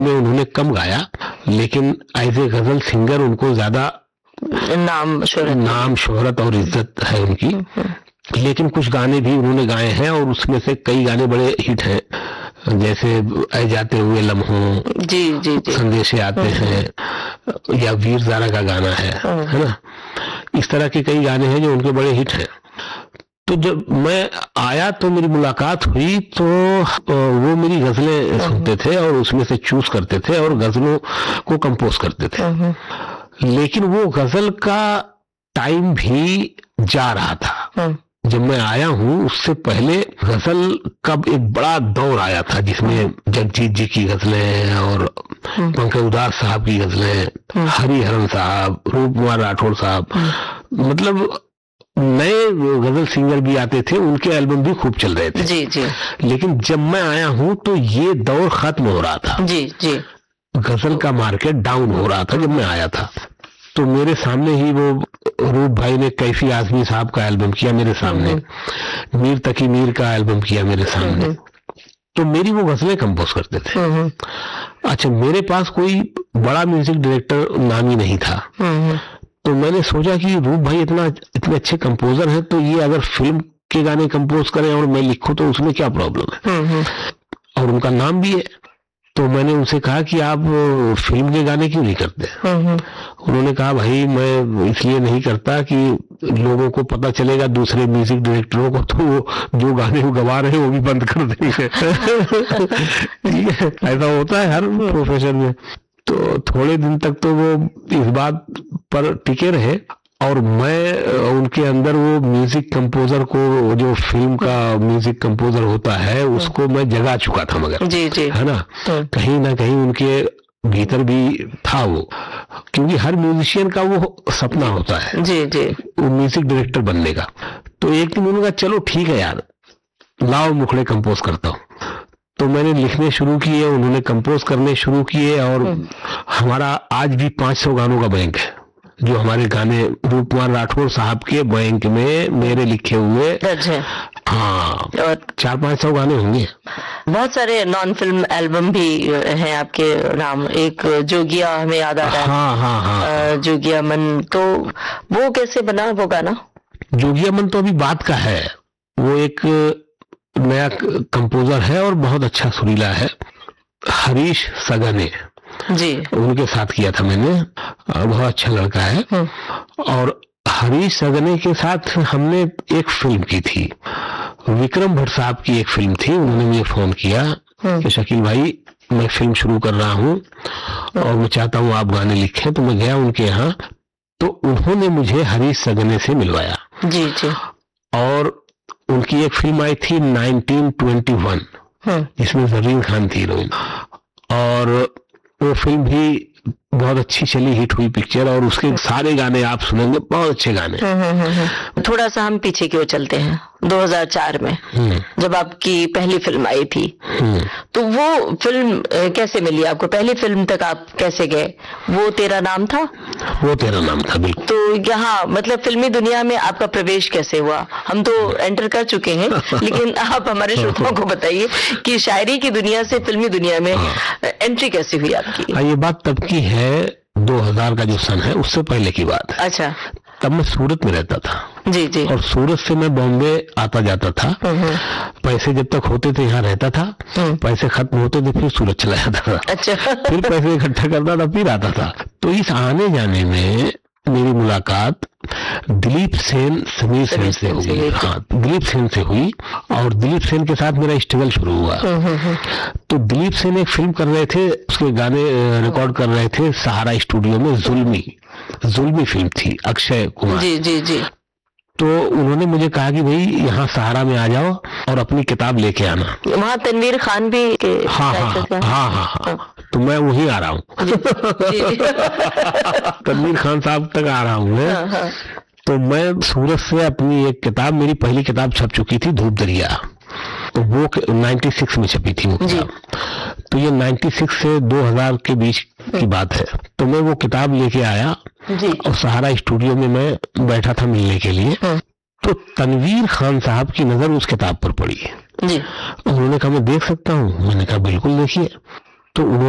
में उन्होंने कम गाया, लेकिन एज ए गजल सिंगर उनको ज्यादा नाम शोहरत और इज्जत है उनकी। लेकिन कुछ गाने भी उन्होंने गाए हैं और उसमें से कई गाने बड़े हिट हैं, जैसे ऐ जाते हुए लम्हों, जी, संदेशे आते हैं, या वीर ज़ारा का गाना है ना। इस तरह के कई गाने हैं जो उनके बड़े हिट हैं। तो जब मैं आया तो मेरी मुलाकात हुई तो वो मेरी गजलें सुनते थे और उसमें से चूज करते थे और गजलों को कंपोज करते थे। लेकिन वो गजल का टाइम भी जा रहा था। जब मैं आया हूँ उससे पहले गजल का एक बड़ा दौर आया था, जिसमें जगजीत जी की गजलें और पंकज उदास साहब की गजलें, हरिहरन साहब, रूप कुमार राठौड़ साहब, मतलब नए गजल सिंगर भी आते थे, उनके एल्बम भी खूब चल रहे थे। जी। लेकिन जब मैं आया हूँ तो ये दौर खत्म हो रहा था। जी। गजल का मार्केट डाउन हो रहा था जब मैं आया था। तो मेरे सामने ही वो रूप भाई ने कैफी आजमी साहब का एल्बम किया मेरे सामने, मीर तकी मीर का एल्बम किया मेरे सामने। तो मेरी वो गजलें कंपोज करते थे। अच्छा, मेरे पास कोई बड़ा म्यूजिक डायरेक्टर नामी नहीं था। तो मैंने सोचा कि रूप भाई इतने अच्छे कंपोजर हैं, तो ये अगर फिल्म के गाने कंपोज करें और मैं लिखूं तो उसमें क्या प्रॉब्लम है। और उनका नाम भी है। तो मैंने उनसे कहा कि आप फिल्म के गाने क्यों नहीं करते। उन्होंने कहा भाई मैं इसलिए नहीं करता कि लोगों को पता चलेगा दूसरे म्यूजिक डायरेक्टरों को, तो वो जो गाने वो गवा रहे हैं वो भी बंद कर देंगे। ठीक है, ऐसा होता है हर प्रोफेशन में। तो थोड़े दिन तक तो वो इस बात पर टिके रहे और मैं उनके अंदर वो म्यूजिक कंपोजर को, जो फिल्म का म्यूजिक कंपोजर होता है, उसको मैं जगा चुका था। मगर जी है ना, कहीं ना कहीं उनके भीतर भी था वो, क्योंकि हर म्यूजिशियन का वो सपना होता है जी वो म्यूजिक डायरेक्टर बनने का। तो एक दिन उन्होंने कहा चलो ठीक है यार, लाओ मुखड़े कंपोज करता हूँ। तो मैंने लिखने शुरू किए, उन्होंने कंपोज करने शुरू किए और हमारा आज भी 500 गानों का बैंक है, जो हमारे गाने रूप कुमार राठौड़ साहब के बैंक में मेरे लिखे हुए। हाँ, और 400-500 गाने होंगे। बहुत सारे नॉन फिल्म एल्बम भी हैं आपके नाम। एक जोगिया हमें याद आ रहा है। हाँ। जोगिया मन, तो वो कैसे बना वो गाना? जोगिया मन तो अभी बात का है। वो एक नया कंपोजर है और बहुत अच्छा सुरीला है, हरीश सगने जी, उनके साथ किया था मैंने। बहुत अच्छा लड़का है। और हरीश सगने के साथ हमने एक फिल्म की थी, विक्रम भट्ट साहब की एक फिल्म थी। उन्होंने मुझे फोन किया कि शकील भाई मैं फिल्म शुरू कर रहा हूँ और मैं चाहता हूँ आप गाने लिखें। तो मैं गया उनके यहाँ, तो उन्होंने मुझे हरीश सगने से मिलवाया। जी। और उनकी एक फिल्म आई थी 1921, जिसमें जरीन खान थी हीरोइन, और वो फिल्म भी बहुत अच्छी चली, हिट हुई पिक्चर। और उसके सारे गाने आप सुनेंगे, बहुत अच्छे गाने। थोड़ा सा हम पीछे की ओर चलते हैं, 2004 में जब आपकी पहली फिल्म आई थी, तो वो फिल्म कैसे मिली आपको? पहली फिल्म तक आप कैसे गए? वो तेरा नाम था? वो तेरा नाम था, बिल्कुल। तो यहाँ मतलब फिल्मी दुनिया में आपका प्रवेश कैसे हुआ? हम तो एंटर कर चुके हैं, लेकिन आप हमारे श्रोताओं को बताइए कि शायरी की दुनिया से फिल्मी दुनिया में एंट्री कैसे हुई आपकी? ये बात तब की है, 2000 का जो सन है उससे पहले की बात है। अच्छा। तब मैं सूरत में रहता था। जी। और सूरत से मैं बॉम्बे आता जाता था। पैसे जब तक होते थे यहाँ रहता था, पैसे खत्म होते थे फिर सूरत चला जाता था। अच्छा। फिर पैसे इकट्ठा करता था फिर आता था। तो इस आने जाने में मेरी मुलाकात दिलीप सेन, समीर सेन से हुई। हाँ, दिलीप सेन से हुई और दिलीप सेन के साथ मेरा स्ट्रगल शुरू हुआ। तो दिलीप सेन एक फिल्म कर रहे थे, उसके गाने रिकॉर्ड कर रहे थे सहारा स्टूडियो में। जुल्मी फिल्म थी, अक्षय कुमार। जी। तो उन्होंने मुझे कहा कि भाई यहाँ सहारा में आ जाओ और अपनी किताब लेके आना। वहाँ तनवीर खान भी हाँ। तो मैं वहीं आ रहा हूँ। तनवीर खान साहब तक आ रहा हूँ मैं। तो मैं सूरत से अपनी एक किताब, मेरी पहली किताब छप चुकी थी, धूप दरिया, तो वो 96 में छपी थी वो किताब। तो ये 96 से 2000 के बीच की बात है। तो मैं वो किताब लेके आया और सहारा स्टूडियो में मैं बैठा था मिलने के लिए। तो तनवीर खान साहब की नजर उस किताब पर पड़ी। उन्होंने कहा मैं देख सकता हूँ? मैंने कहा बिल्कुल देखिए। तो उन्होंने